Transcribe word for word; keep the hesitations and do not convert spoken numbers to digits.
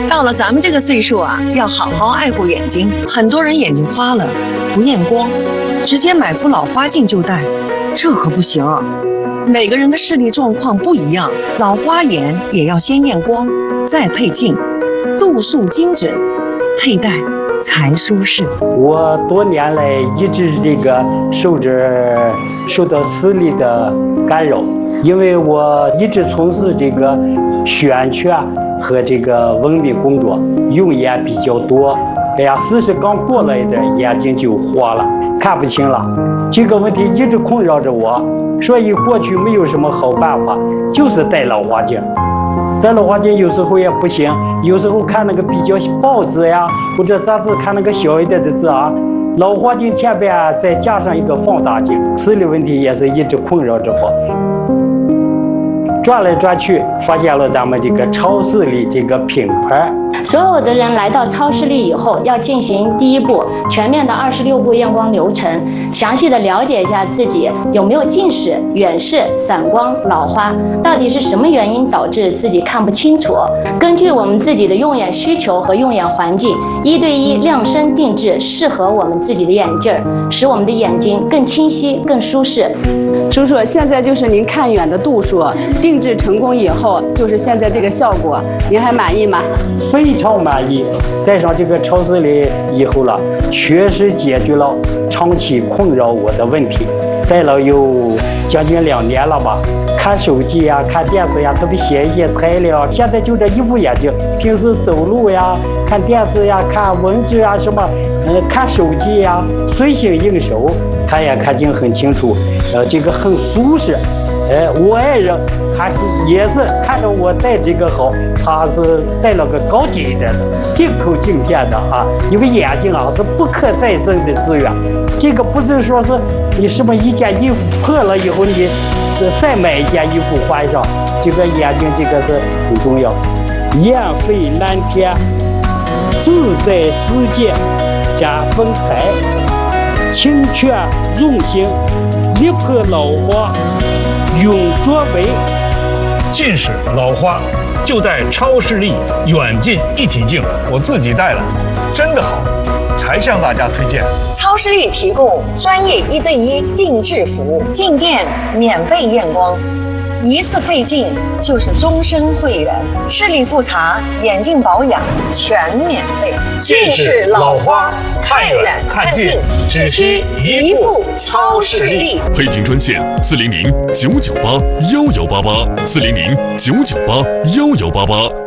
到了咱们这个岁数啊，要好好爱护眼睛。很多人眼睛花了，不验光，直接买副老花镜就戴，这可不行。每个人的视力状况不一样，老花眼也要先验光，再配镜，度数精准，佩戴才舒适。 我多年来一直这个受着受到视力的干扰，因为我一直从事这个宣传和这个文明工作，用眼比较多。哎呀，四十刚过来的眼睛就花了，看不清了。这个问题一直困扰着我，所以过去没有什么好办法，就是戴老花镜。戴老花镜有时候也不行，有时候看那个比较报纸呀或者杂志看那个小一点的字啊，老花镜前边再加上一个放大镜，视力问题也是一直困扰着我。转来转去，发现了咱们这个超视力这个品牌。 所有的人来到超视力以后，要进行第一步全面的二十六步验光流程，详细的了解一下自己有没有近视、远视、散光、老花，到底是什么原因导致自己看不清楚。根据我们自己的用眼需求和用眼环境，一对一量身定制适合我们自己的眼镜儿，使我们的眼睛更清晰、更舒适。 叔叔，现在就是您看远的度数，定制成功以后，就是现在这个效果，您还满意吗？ 非常满意。戴上这个超视力以后了，确实解决了长期困扰我的问题。戴了有将近两年了吧，看手机呀、看电视呀，特别写一些材料，现在就这一副眼镜，平时走路呀、看电视呀、看文字啊什么，呃，看手机呀，随心应手，看也看清很清楚，呃，这个很舒适。哎，我爱人他也是看着我戴这个好，他是戴了个高级一点的进口镜片的啊，因为眼睛啊是不可再生的资源，这个不是说是你什么一件衣服破了以后你再买一件衣服换上，这个眼睛这个是很重要。燕飞蓝天，自在世界展风采，清泉用心，一破老花永作为。 近视、老花就戴超视力远近一体镜，我自己戴了，真的好，才向大家推荐。 超视力提供专业一对一定制服务，镜店免费验光，一次配镜就是终身会员，视力复查、眼镜保养全免费。 近视、老花看远看近，只需一副超视力。 配镜专线：四零零九九八幺幺八八，四零零九九八幺幺八八。